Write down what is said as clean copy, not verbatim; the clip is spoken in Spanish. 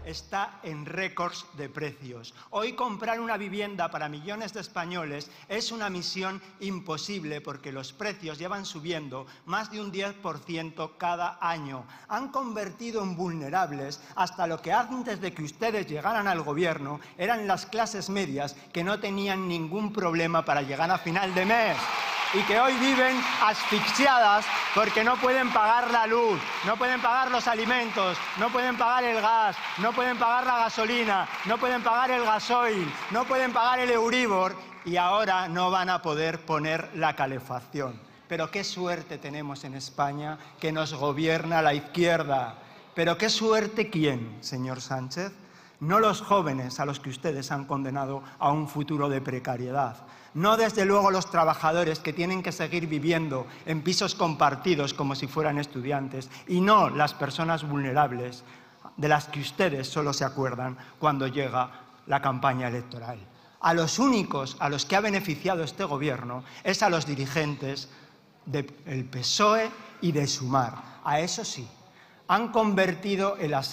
está en récords de precios. Hoy comprar una vivienda para millones de españoles es una misión imposible porque los precios llevan subiendo más de un 10% cada año. Han convertido en vulnerables hasta lo que antes de que ustedes llegaran al gobierno eran las clases medias que no tenían ningún problema para llegar a final de mes y que hoy viven asfixiadas porque no pueden pagar la luz, no pueden pagar los alimentos, no pueden pagar el gas, no pueden pagar la gasolina, no pueden pagar el gasoil, no pueden pagar el Euribor y ahora no van a poder poner la calefacción. Pero qué suerte tenemos en España, que nos gobierna la izquierda. Pero qué suerte, ¿quién, señor Sánchez? No los jóvenes a los que ustedes han condenado a un futuro de precariedad. No, desde luego, los trabajadores que tienen que seguir viviendo en pisos compartidos como si fueran estudiantes. Y no las personas vulnerables de las que ustedes solo se acuerdan cuando llega la campaña electoral. A los únicos a los que ha beneficiado este gobierno es a los dirigentes del PSOE y de Sumar. A eso sí, han convertido el